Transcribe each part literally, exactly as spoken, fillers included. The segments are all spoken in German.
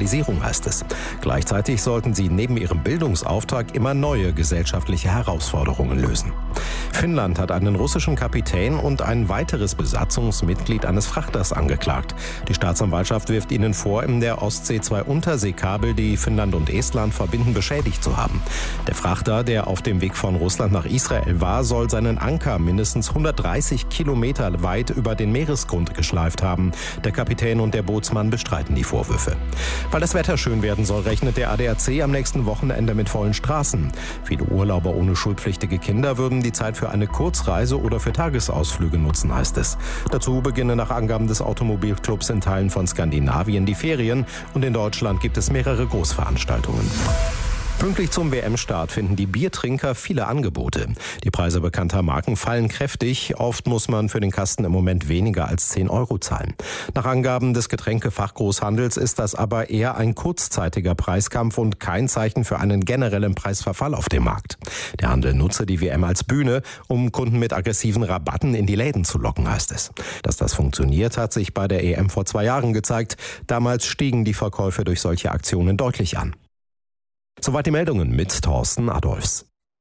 Digitalisierung, heißt es. Gleichzeitig sollten sie neben ihrem Bildungsauftrag immer neue gesellschaftliche Herausforderungen lösen. Finnland hat einen russischen Kapitän und ein weiteres Besatzungsmitglied eines Frachters angeklagt. Die Staatsanwaltschaft wirft ihnen vor, in der Ostsee zwei Unterseekabel, die Finnland und Estland verbinden, beschädigt zu haben. Der Frachter, der auf dem Weg von Russland nach Israel war, soll seinen Anker mindestens hundertdreißig Kilometer weit über den Meeresgrund geschleift haben. Der Kapitän und der Bootsmann bestreiten die Vorwürfe. Weil das Wetter schön werden soll, rechnet der A D A C am nächsten Wochenende mit vollen Straßen. Viele Urlauber ohne schulpflichtige Kinder würden die Zeit für eine Kurzreise oder für Tagesausflüge nutzen, heißt es. Dazu beginnen nach Angaben des Automobilclubs in Teilen von Skandinavien die Ferien und in Deutschland gibt es mehrere Großveranstaltungen. Pünktlich zum W M-Start finden die Biertrinker viele Angebote. Die Preise bekannter Marken fallen kräftig. Oft muss man für den Kasten im Moment weniger als zehn Euro zahlen. Nach Angaben des Getränkefachgroßhandels ist das aber eher ein kurzzeitiger Preiskampf und kein Zeichen für einen generellen Preisverfall auf dem Markt. Der Handel nutze die W M als Bühne, um Kunden mit aggressiven Rabatten in die Läden zu locken, heißt es. Dass das funktioniert, hat sich bei der E M vor zwei Jahren gezeigt. Damals stiegen die Verkäufe durch solche Aktionen deutlich an. Soweit die Meldungen mit Thorsten Adolfs.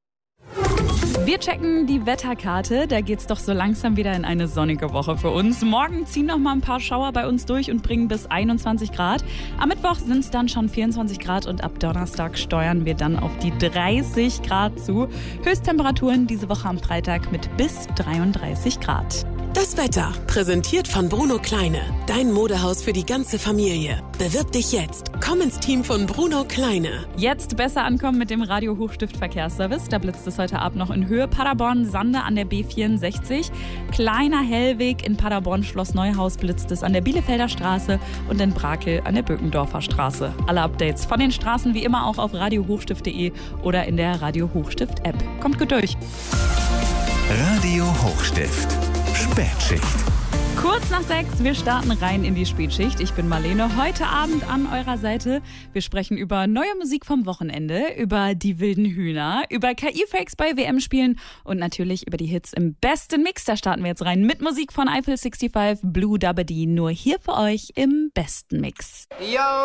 Wir checken die Wetterkarte. Da geht's doch so langsam wieder in eine sonnige Woche für uns. Morgen ziehen noch mal ein paar Schauer bei uns durch und bringen bis einundzwanzig Grad. Am Mittwoch sind es dann schon vierundzwanzig Grad und ab Donnerstag steuern wir dann auf die dreißig Grad zu. Höchsttemperaturen diese Woche am Freitag mit bis dreiunddreißig Grad. Das Wetter, präsentiert von Bruno Kleine. Dein Modehaus für die ganze Familie. Bewirb dich jetzt. Komm ins Team von Bruno Kleine. Jetzt besser ankommen mit dem Radio Hochstift Verkehrsservice. Da blitzt es heute Abend noch in Höhe Paderborn-Sande an der B vierundsechzig. Kleiner Hellweg in Paderborn-Schloss Neuhaus blitzt es an der Bielefelder Straße und in Brakel an der Böckendorfer Straße. Alle Updates von den Straßen wie immer auch auf radio hochstift punkt de oder in der Radio Hochstift App. Kommt gut durch. Radio Hochstift. Spätschicht. Kurz nach sechs, wir starten rein in die Spätschicht. Ich bin Marlene, heute Abend an eurer Seite. Wir sprechen über neue Musik vom Wochenende, über die wilden Hühner, über K I-Fakes bei W M-Spielen und natürlich über die Hits im besten Mix. Da starten wir jetzt rein mit Musik von Eiffel fünfundsechzig, Blue Dabba Dee, nur hier für euch im besten Mix. Yo!